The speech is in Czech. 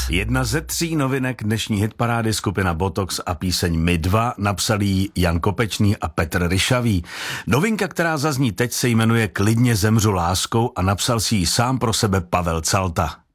Jedna ze 3 novinek dnešní hitparády, skupina Botox a píseň My dva, napsali ji Jan Kopečný a Petr Ryšavý. Novinka, která zazní teď, se jmenuje Klidně zemřu láskou a napsal si ji sám pro sebe Pavel Calta.